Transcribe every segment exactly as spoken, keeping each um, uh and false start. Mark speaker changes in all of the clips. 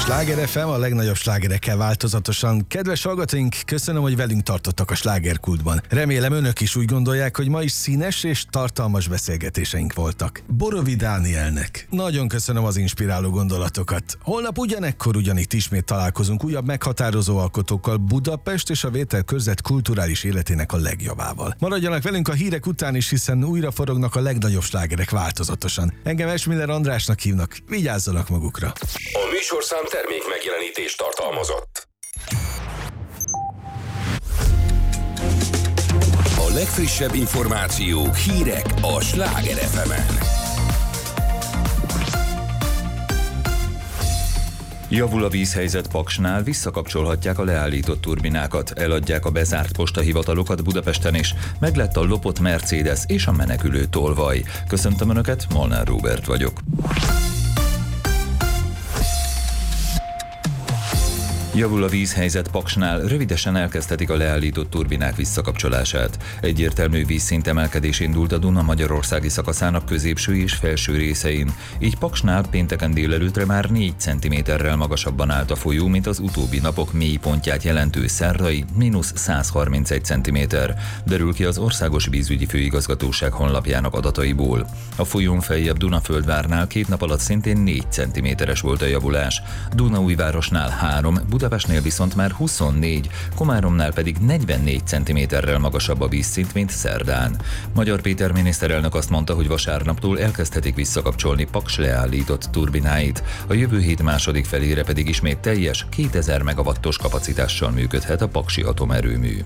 Speaker 1: Sláger ef em, a legnagyobb slágerekkel változatosan. Kedves hallgatóink, köszönöm, hogy velünk tartottak a slágerkultban. Remélem önök is úgy gondolják, hogy ma is színes és tartalmas beszélgetéseink voltak. Borovi Dánielnek nagyon köszönöm az inspiráló gondolatokat. Holnap ugyanekkor ugyanitt ismét találkozunk újabb meghatározó alkotókkal Budapest és a Vételkörzet kulturális életének a legjavával. Maradjanak velünk a hírek után is, hiszen újra forognak a legnagyobb slágerek változatosan. Engem Esmiller Andrásnak hívnak, vigyázzanak magukra.
Speaker 2: A műsorszám termék megjelenítést tartalmazott. A legfrissebb információk, hírek a Sláger ef emen.
Speaker 3: Javul a vízhelyzet Paksnál, visszakapcsolhatják a leállított turbinákat, eladják a bezárt postahivatalokat Budapesten is, meglett a lopott Mercedes és a menekülő tolvaj. Köszöntöm Önöket, Molnár Róbert vagyok. Javul a vízhelyzet Paksnál, rövidesen elkezdhetik a leállított turbinák visszakapcsolását. Egyértelmű vízszint emelkedés indult a Duna magyarországi szakaszának középső és felső részein, így Paksnál pénteken délelőttre már négy centiméterrel magasabban állt a folyó, mint az utóbbi napok mélypontját jelentő szerdai mínusz száz harmincegy centiméter, derül ki az Országos Vízügyi Főigazgatóság honlapjának adataiból. A folyón feljebb Dunaföldvárnál két nap alatt szintén négy centiméteres volt a javulás, Dunaújvárosnál három, Budapestnél viszont már huszonnégy, Komáromnál pedig negyvennégy centiméterrel magasabb a vízszint, mint szerdán. Magyar Péter miniszterelnök azt mondta, hogy vasárnaptól elkezdhetik visszakapcsolni Paks leállított turbináit, a jövő hét második felére pedig ismét teljes kétezer megawattos kapacitással működhet a paksi atomerőmű.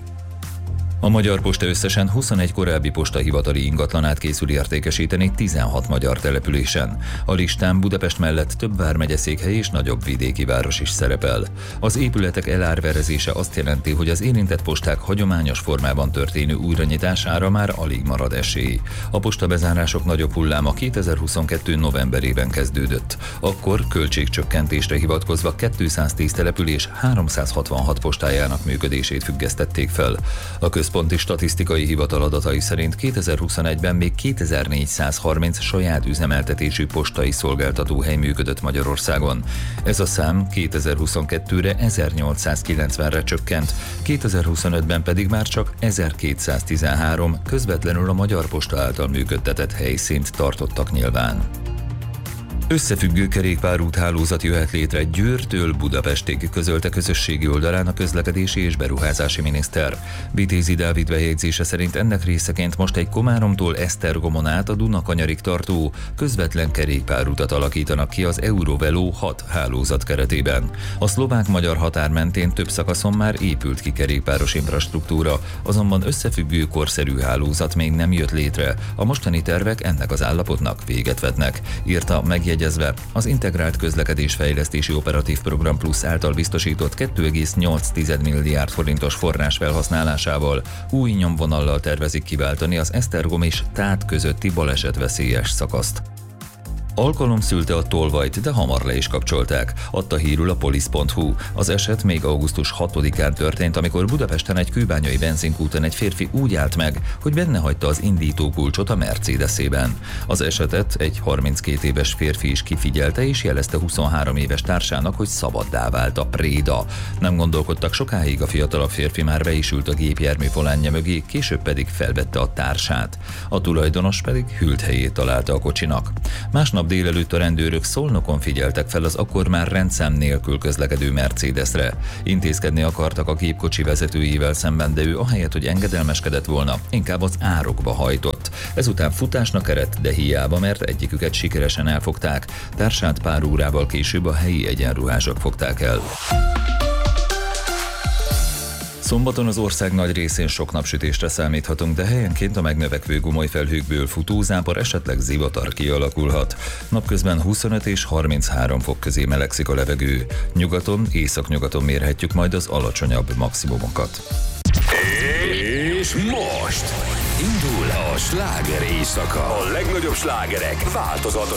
Speaker 3: A Magyar Posta összesen huszonegy korábbi postahivatali ingatlanát készül értékesíteni tizenhat magyar településen. A listán Budapest mellett több vármegyeszékhely és nagyobb vidéki város is szerepel. Az épületek elárverezése azt jelenti, hogy az érintett posták hagyományos formában történő újranyitására már alig marad esély. A postabezárások nagyobb hulláma kétezer-huszonkettő novemberében kezdődött. Akkor költségcsökkentésre hivatkozva kétszáztíz település háromszázhatvanhat postájának működését függesztették fel. A Központi Statisztikai Hivatal adatai szerint kétezer-huszonegyben még kétezer-négyszázharminc saját üzemeltetésű postai szolgáltatóhely működött Magyarországon. Ez a szám kétezer-huszonkettőre ezernyolcszázkilencvenre csökkent, kétezer-huszonötben pedig már csak ezerkétszáztizenhárom közvetlenül a Magyar Posta által működtetett helyszínt tartottak nyilván. Összefüggő kerékpárút hálózat jöhet létre Győrtől Budapestig, közölte közösségi oldalán a közlekedési és beruházási miniszter. Vitézi Dávid bejegyzése szerint ennek részeként most egy Komáromtól Esztergomon át a Dunakanyarig tartó közvetlen kerékpárutat alakítanak ki az Eurovelo hat hálózat keretében. A szlovák-magyar határ mentén több szakaszon már épült ki kerékpáros infrastruktúra, azonban összefüggő korszerű hálózat még nem jött létre. A mostani tervek ennek az állapotnak véget vetnek, írta megjegyezve az Integrált Közlekedésfejlesztési Operatív Program Plus által biztosított kettő egész nyolc milliárd forintos forrás felhasználásával új nyomvonallal tervezik kiváltani az Esztergom és Tát közötti balesetveszélyes szakaszt. Alkalom szülte a tolvajt, de hamar le is kapcsolták, adta hírül a polisz pont hu. Az eset még augusztus hatodikán történt, amikor Budapesten egy kőbányai benzinkúton egy férfi úgy állt meg, hogy benne hagyta az indítókulcsot a Mercedesében. Az esetet egy harminckét éves férfi is kifigyelte és jelezte huszonhárom éves társának, hogy szabaddá vált a préda. Nem gondolkodtak sokáig, a fiatalabb férfi már be is ült a gépjármű volánja mögé, később pedig felvette a társát. A tulajdonos pedig hűlt helyét találta a kocsinak. Másnap délelőtt a rendőrök Szolnokon figyeltek fel az akkor már rendszám nélkül közlekedő Mercedesre. Intézkedni akartak a gépkocsi vezetőjével szemben, de ő ahelyett, hogy engedelmeskedett volna, inkább az árokba hajtott. Ezután futásnak eredt, de hiába, mert egyiküket sikeresen elfogták. Társát pár órával később a helyi egyenruhások fogták el. Szombaton az ország nagy részén sok napsütésre számíthatunk, de helyenként a megnövekvő gomoly felhőkből futó zápor, esetleg zivatar kialakulhat. Napközben huszonöt és harminchárom fok közé melegszik a levegő. Nyugaton, északnyugaton mérhetjük majd az alacsonyabb maximumokat.
Speaker 2: És most indul a sláger éjszaka. A legnagyobb slágerek változatosan.